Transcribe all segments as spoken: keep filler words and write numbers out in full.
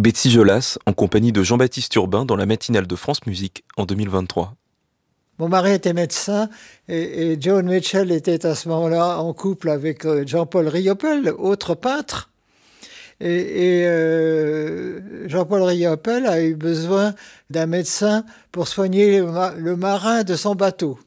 Betsy Jolas, en compagnie de Jean-Baptiste Urbain dans la matinale de France Musique en deux mille vingt-trois. Mon mari était médecin et, et Joan Mitchell était à ce moment-là en couple avec Jean-Paul Riopel, autre peintre. Et, et euh, Jean-Paul Riopel a eu besoin d'un médecin pour soigner le, ma- le marin de son bateau.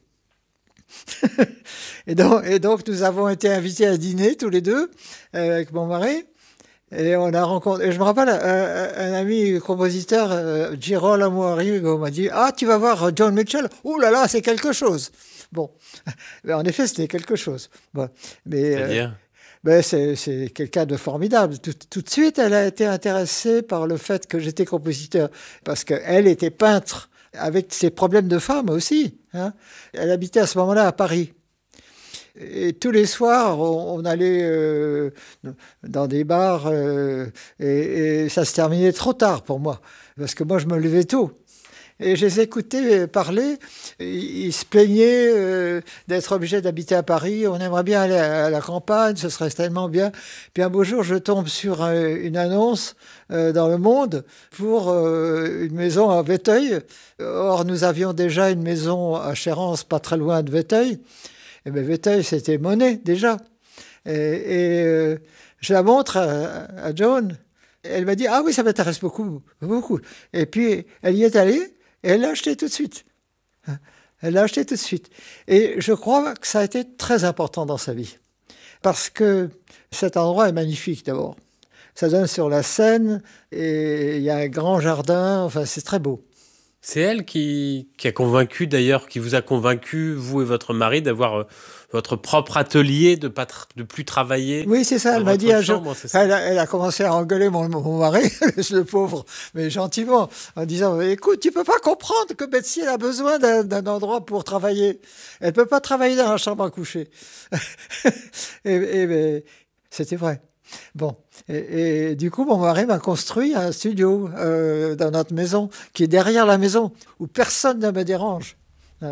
et, donc, et donc nous avons été invités à dîner tous les deux euh, avec mon mari. Et on a rencontré. Et je me rappelle, un, un ami compositeur, euh, Girolamo Arrigo, m'a dit: Ah, tu vas voir John Mitchell. Ouh là là, c'est quelque chose. Bon, mais en effet, c'était quelque chose. Bon, mais C'est-à-dire euh, ben, c'est, c'est quelqu'un de formidable. Tout, tout de suite, elle a été intéressée par le fait que j'étais compositeur, parce qu'elle était peintre, avec ses problèmes de femme aussi. Hein. Elle habitait à ce moment-là à Paris. Et tous les soirs, on, on allait euh, dans des bars euh, et, et ça se terminait trop tard pour moi, parce que moi, je me levais tôt. Et je les écoutais parler. Ils, ils se plaignaient euh, d'être obligés d'habiter à Paris. On aimerait bien aller à, à la campagne, ce serait tellement bien. Puis un beau jour, je tombe sur euh, une annonce euh, dans Le Monde pour euh, une maison à Vétheuil. Or, nous avions déjà une maison à Chérence, pas très loin de Vétheuil. Et bien, Vétheuil, c'était monnaie, déjà. Et, et euh, je la montre à, à Joan. Elle m'a dit: Ah oui, ça m'intéresse beaucoup, beaucoup. Et puis, elle y est allée et elle l'a acheté tout de suite. Elle l'a acheté tout de suite. Et je crois que ça a été très important dans sa vie. Parce que cet endroit est magnifique, d'abord. Ça donne sur la Seine et il y a un grand jardin. Enfin, c'est très beau. C'est elle qui, qui a convaincu, d'ailleurs, qui vous a convaincu, vous et votre mari, d'avoir euh, votre propre atelier, de pas tra- de plus travailler. Oui, c'est ça. Elle m'a dit un jour. Elle a, elle a commencé à engueuler mon, mon mari, le pauvre, mais gentiment, en disant: Écoute, tu peux pas comprendre que Betsy elle a besoin d'un, d'un endroit pour travailler. Elle peut pas travailler dans la chambre à coucher. et, et mais, c'était vrai. Bon, et, et du coup, mon mari m'a construit un studio euh, dans notre maison, qui est derrière la maison, où personne ne me dérange. Hein.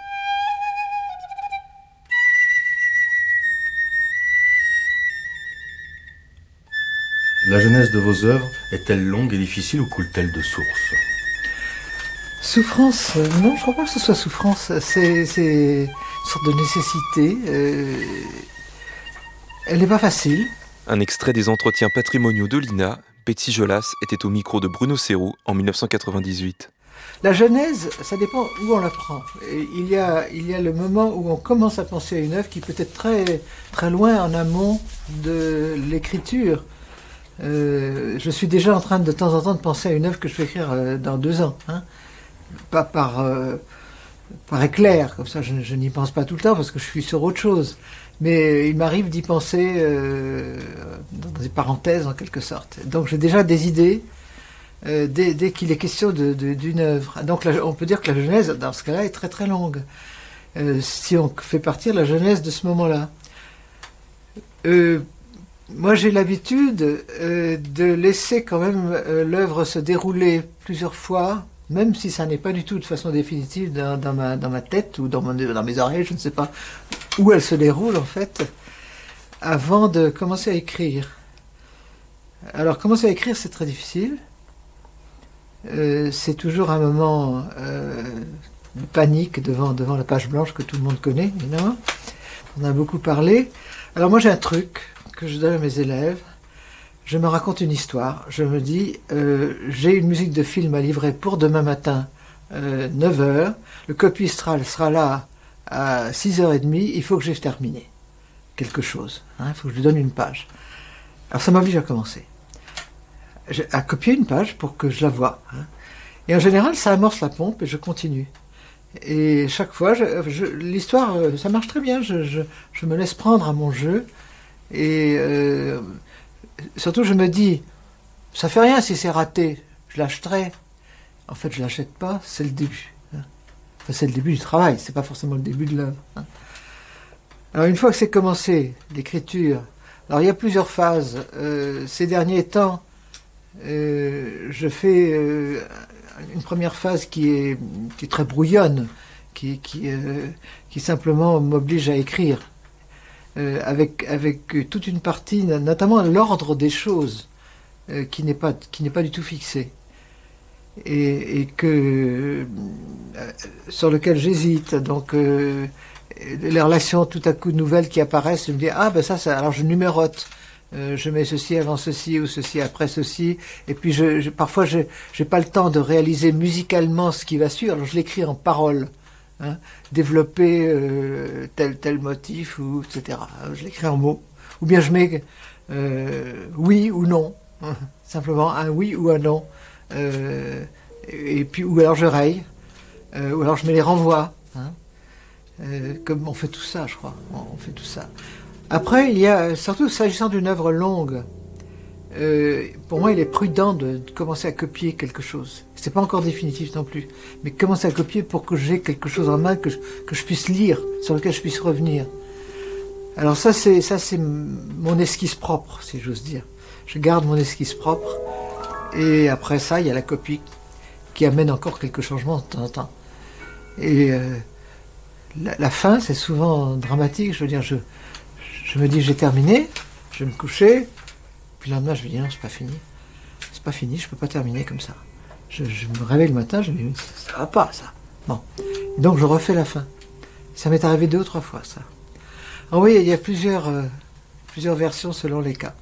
La genèse de vos œuvres est-elle longue et difficile ou coule-t-elle de sources ? Souffrance, euh, non, je crois pas que ce soit souffrance. C'est, c'est une sorte de nécessité. Euh, elle n'est pas facile. Un extrait des entretiens patrimoniaux de l'I N A, Betsy Jolas était au micro de Bruno Serroux en dix-neuf cent quatre-vingt-dix-huit. La genèse, ça dépend où on la prend. Et il y a, il y a le moment où on commence à penser à une œuvre qui peut être très, très loin en amont de l'écriture. Euh, je suis déjà en train de, de temps en temps de penser à une œuvre que je vais écrire euh, dans deux ans. Hein. Pas par, euh, par éclair, comme ça je, je n'y pense pas tout le temps parce que je suis sur autre chose. Mais il m'arrive d'y penser euh, dans des parenthèses en quelque sorte. Donc j'ai déjà des idées euh, dès, dès qu'il est question de, de, d'une œuvre. Donc là, on peut dire que la genèse, dans ce cas-là, est très très longue. Euh, si on fait partir la genèse de ce moment-là. Euh, moi j'ai l'habitude euh, de laisser quand même euh, l'œuvre se dérouler plusieurs fois, même si ça n'est pas du tout de façon définitive dans, dans, ma, dans ma tête ou dans, mon, dans mes oreilles, je ne sais pas où elle se déroule en fait, avant de commencer à écrire. Alors commencer à écrire, c'est très difficile. Euh, c'est toujours un moment euh, de panique devant, devant la page blanche que tout le monde connaît, évidemment. On a beaucoup parlé. Alors moi j'ai un truc que je donne à mes élèves. Je me raconte une histoire. Je me dis, euh, j'ai une musique de film à livrer pour demain matin, euh, neuf heures. Le copistral sera là à six heures trente. Il faut que j'ai terminé quelque chose. Hein, il faut que je lui donne une page. Alors ça m'oblige à commencer. J'ai à copier une page pour que je la voie. Hein. Et en général, ça amorce la pompe et je continue. Et chaque fois, je, je, l'histoire, ça marche très bien. Je, je, je me laisse prendre à mon jeu. Et... Euh, surtout, je me dis, ça fait rien si c'est raté, je l'achèterai. En fait, je ne l'achète pas, c'est le début. Enfin, c'est le début du travail, c'est pas forcément le début de l'œuvre. Alors, une fois que c'est commencé, l'écriture, alors il y a plusieurs phases. Euh, ces derniers temps, euh, je fais euh, une première phase qui est, qui est très brouillonne, qui, qui, euh, qui simplement m'oblige à écrire. Euh, avec, avec toute une partie, notamment l'ordre des choses. euh, qui n'est pas, qui n'est pas du tout fixé. Et, et que, euh, sur lequel j'hésite. Donc, euh, les relations tout à coup nouvelles qui apparaissent, je me dis, ah ben ça, ça alors je numérote. Euh, je mets ceci avant ceci ou ceci après ceci. Et puis, je, je, parfois, je n'ai pas le temps de réaliser musicalement ce qui va suivre. Alors, je l'écris en paroles. Hein, développer euh, tel tel motif, ou et cetera. Je l'écris en mots. Ou bien je mets euh, oui ou non. Hein, simplement un oui ou un non. Euh, et puis, ou alors je raye. Euh, ou alors je mets les renvois. Hein. Euh, comme on fait tout ça, je crois. On fait tout ça. Après, il y a, surtout s'agissant d'une œuvre longue, euh, pour moi, il est prudent de, de commencer à copier quelque chose. C'est pas encore définitif non plus, mais commencer à copier pour que j'ai quelque chose en main que je, que je puisse lire, sur lequel je puisse revenir. Alors ça, c'est ça, c'est mon esquisse propre, si j'ose dire. Je garde mon esquisse propre, et après ça, il y a la copie qui amène encore quelques changements de temps en temps. Et euh, la, la fin, c'est souvent dramatique. Je veux dire, je Je me dis, j'ai terminé, je vais me coucher, puis le lendemain, je me dis, non, c'est pas fini. C'est pas fini, je peux pas terminer comme ça. Je, je me réveille le matin, je me dis, ça va pas, ça. Bon. Et donc, je refais la fin. Ça m'est arrivé deux ou trois fois, ça. Alors oui, il y a plusieurs, euh, plusieurs versions selon les cas.